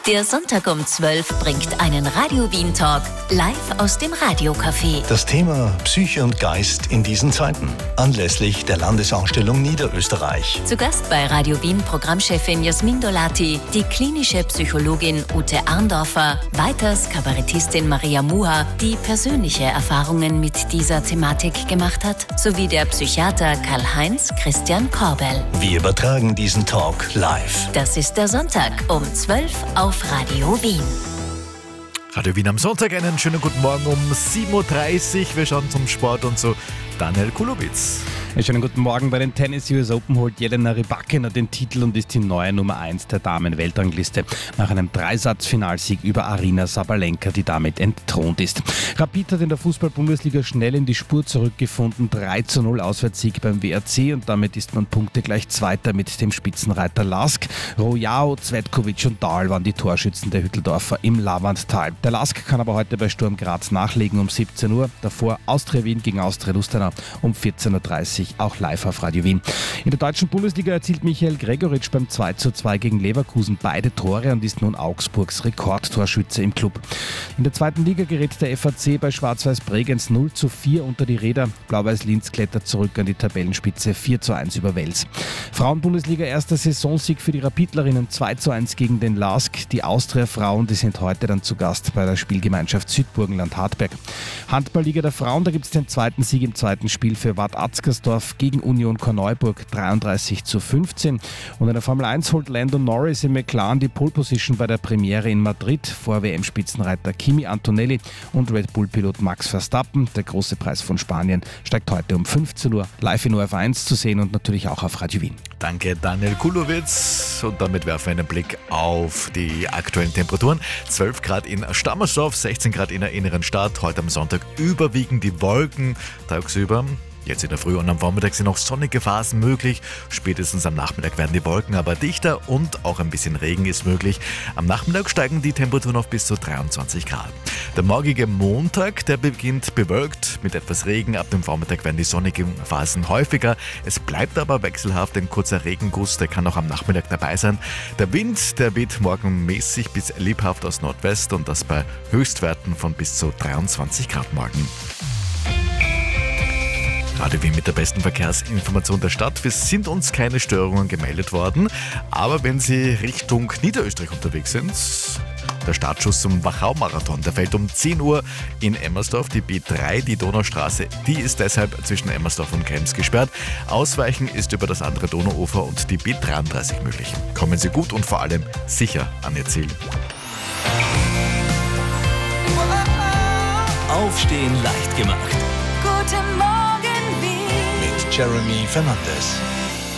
Der Sonntag um 12 bringt einen Radio Wien Talk live aus dem Radiocafé. Das Thema Psyche und Geist in diesen Zeiten, anlässlich der Landesausstellung Niederösterreich. Zu Gast bei Radio Wien Programmchefin Jasmin Dolati, die klinische Psychologin Ute Arndorfer, weiters Kabarettistin Maria Muha, die persönliche Erfahrungen mit dieser Thematik gemacht hat, sowie der Psychiater Karl-Heinz Christian Korbel. Wir übertragen diesen Talk live. Das ist der Sonntag um 12 auf Radio Wien. Radio Wien am Sonntag, einen schönen guten Morgen um 7.30 Uhr. Wir schauen zum Sport und zu Daniel Kulowitz. Einen schönen guten Morgen. Bei den Tennis US Open holt Jelena Rybakina den Titel und ist die neue Nummer 1 der Damen-Weltrangliste nach einem Dreisatzfinalsieg über Aryna Sabalenka, die damit entthront ist. Rapid hat in der Fußball-Bundesliga schnell in die Spur zurückgefunden. 3:0 Auswärtssieg beim WRC und damit ist man punktegleich Zweiter mit dem Spitzenreiter Lask. Royao, Cvetkovic und Dahl waren die Torschützen der Hütteldorfer im Lavandtal. Der Lask kann aber heute bei Sturm Graz nachlegen um 17 Uhr. Davor Austria Wien gegen Austria Lustenau um 14.30 Uhr. Auch live auf Radio Wien. In der deutschen Bundesliga erzielt Michael Gregoritsch beim 2:2 gegen Leverkusen beide Tore und ist nun Augsburgs Rekordtorschütze im Club. In der zweiten Liga gerät der FAC bei Schwarz-Weiß Bregenz 0:4 unter die Räder. Blau-Weiß Linz klettert zurück an die Tabellenspitze 4:1 über Wels. Frauenbundesliga erster Saisonsieg für die Rapidlerinnen 2:1 gegen den Lask. Die Austria-Frauen, die sind heute dann zu Gast bei der Spielgemeinschaft Südburgenland-Hartberg. Handballliga der Frauen, da gibt es den zweiten Sieg im zweiten Spiel für Wad Atzgersdorf gegen Union Korneuburg 33:15. Und in der Formel 1 holt Lando Norris im McLaren die Pole Position bei der Premiere in Madrid vor WM-Spitzenreiter Kimi Antonelli und Red Bull-Pilot Max Verstappen. Der große Preis von Spanien steigt heute um 15 Uhr live in ORF1 zu sehen und natürlich auch auf Radio Wien. Danke Daniel Kulowitz und damit werfen wir einen Blick auf die aktuellen Temperaturen. 12 Grad in Stammersdorf, 16 Grad in der inneren Stadt. Heute am Sonntag überwiegend die Wolken tagsüber. Jetzt in der Früh und am Vormittag sind noch sonnige Phasen möglich. Spätestens am Nachmittag werden die Wolken aber dichter und auch ein bisschen Regen ist möglich. Am Nachmittag steigen die Temperaturen auf bis zu 23 Grad. Der morgige Montag, der beginnt bewölkt mit etwas Regen. Ab dem Vormittag werden die sonnigen Phasen häufiger. Es bleibt aber wechselhaft. Ein kurzer Regenguss, der kann auch am Nachmittag dabei sein. Der Wind, der weht morgen mäßig bis lebhaft aus Nordwest und das bei Höchstwerten von bis zu 23 Grad morgen. Radio Wien mit der besten Verkehrsinformation der Stadt. Es sind uns keine Störungen gemeldet worden, aber wenn Sie Richtung Niederösterreich unterwegs sind, der Startschuss zum Wachau-Marathon, der fällt um 10 Uhr in Emmersdorf. Die B3, die Donaustraße, die ist deshalb zwischen Emmersdorf und Krems gesperrt. Ausweichen ist über das andere Donauufer und die B33 möglich. Kommen Sie gut und vor allem sicher an Ihr Ziel. Aufstehen leicht gemacht. Guten Morgen, Wien. Mit Jeremy Fernandes.